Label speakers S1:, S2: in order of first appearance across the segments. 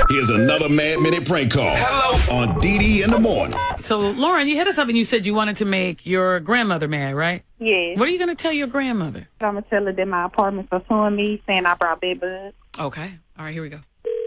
S1: Here's another Mad Minute prank call. Hello. On DD in the morning.
S2: So, Lauren, you hit us up and you said you wanted to make your grandmother mad, right?
S3: Yes.
S2: What are you going to tell your grandmother?
S3: I'm going to tell her that my apartment's are suing me, saying I brought bed bugs.
S2: Okay. All right, here we go.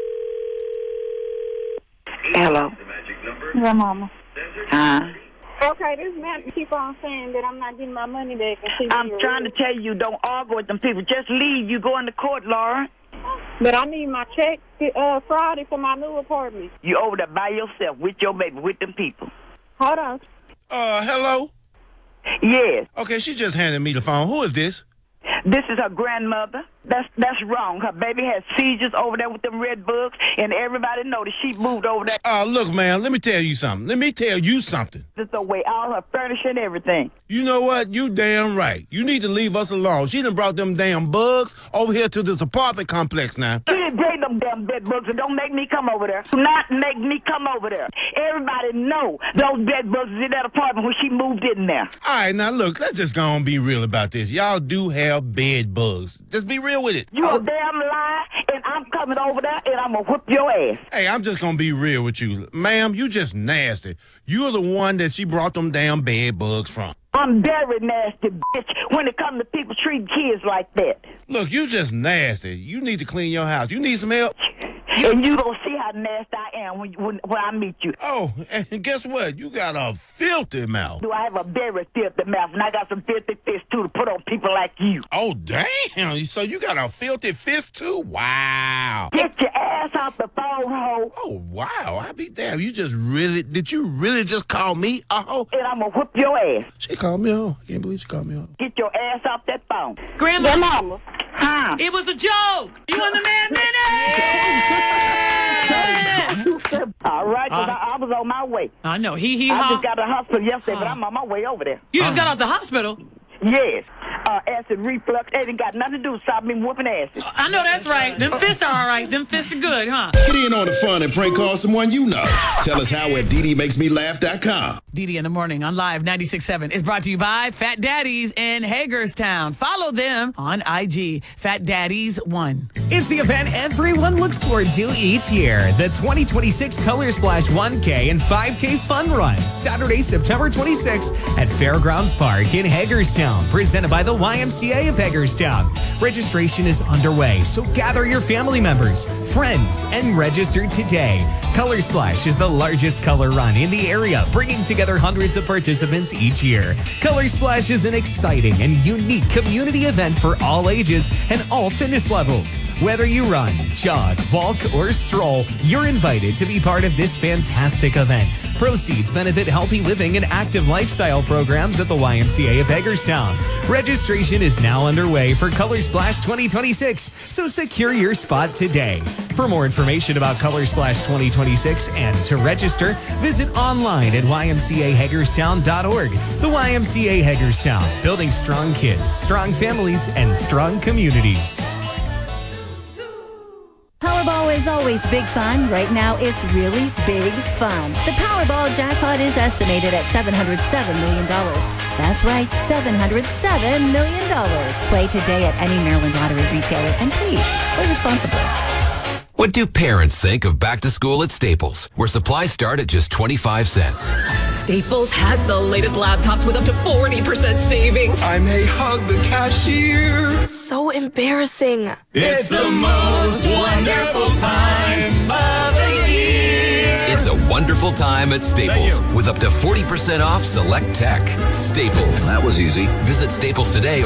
S4: Hello.
S3: Yeah, Mama.
S4: Huh?
S3: Okay, this man keep on saying that I'm not getting my money back. And
S4: I'm trying to tell you, don't argue with them people. Just leave. You go into court, Laura.
S3: But I need my check Friday for my new apartment.
S4: You over there by yourself with your baby, with them people.
S3: Hold on.
S5: Hello?
S4: Yes.
S5: Okay, she just handed me the phone. Who is this?
S4: This is her grandmother. That's wrong. Her baby has seizures over there with them red bugs, and everybody know that she moved over there.
S5: Look, man, let me tell you something.
S4: Just away all her furniture and everything.
S5: You know what? You damn right. You need to leave us alone. She done brought them damn bugs over here to this apartment complex now.
S4: She didn't bring them damn bed bugs, and don't make me come over there. Do not make me come over there. Everybody know those bed bugs is in that apartment when she moved in there.
S5: All right, now look, let's just go and be real about this. Y'all do have bed bugs. Just be real with it.
S4: You a damn lie, and I'm coming over there, and I'm going to whip your ass.
S5: Hey, I'm just going to be real with you. Ma'am, you just nasty. You're the one that she brought them damn bed bugs from.
S4: I'm very nasty, bitch, when it comes to people treating kids like that.
S5: Look, you just nasty. You need to clean your house. You need some help?
S4: And you don't see how nasty I am when I meet you.
S5: Oh, and guess what? You got a filthy mouth.
S4: Do I have a very filthy mouth, and I got some filthy fists, too, to put on people like you.
S5: Oh, damn. So you got a filthy fist, too? Wow.
S4: Get your ass off the phone, hoe.
S5: Oh, wow. I be damn. Did you really just call me a hoe?
S4: And I'm going to whip your ass.
S5: She called me a hoe. I can't believe she called me a hoe.
S4: Get your ass off that phone.
S2: Grandma.
S3: Yeah, Mama.
S4: Huh?
S2: It was a joke. You won the Mad Minute.
S4: All right, 'cause I was on my way.
S2: I know.
S4: I just got to the hospital yesterday, but
S2: Huh.
S4: I'm on my way over there.
S2: You just got out the hospital.
S4: Yes. Acid reflux. It ain't got nothing to do with stop me whooping asses.
S2: I know that's right. Them fists are all right. Them fists are good, huh?
S1: Get in on the fun and prank call someone you know. Tell us how at ddmakesmelaugh.com.
S2: DD in the morning on Live 96.7 is brought to you by Fat Daddies in Hagerstown. Follow them on IG, Fat Daddies 1.
S6: It's the event everyone looks forward to each year. The 2026 Color Splash 1K and 5K Fun Run. Saturday, September 26th at Fairgrounds Park in Hagerstown. Presented by the YMCA of Hagerstown. Registration is underway, so gather your family members, friends, and register today. Color Splash is the largest color run in the area, bringing together hundreds of participants each year. Color Splash is an exciting and unique community event for all ages and all fitness levels. Whether you run, jog, walk, or stroll, you're invited to be part of this fantastic event. Proceeds benefit healthy living and active lifestyle programs at the YMCA of Hagerstown. Registration is now underway for Color Splash 2026, so secure your spot today. For more information about Color Splash 2026 and to register, visit online at ymcahagerstown.org. The YMCA Hagerstown, building strong kids, strong families, and strong communities.
S7: Powerball is always big fun. Right now, it's really big fun. The Powerball jackpot is estimated at $707 million. That's right, $707 million. Play today at any Maryland lottery retailer, and please, play responsibly.
S8: What do parents think of back to school at Staples, where supplies start at just 25 cents?
S9: Staples has the latest laptops with up to 40% savings.
S10: I may hug the cashier.
S9: So embarrassing.
S10: It's the most wonderful time of the year.
S8: It's a wonderful time at Staples with up to 40% off select tech. Staples.
S10: That was easy.
S8: Visit Staples today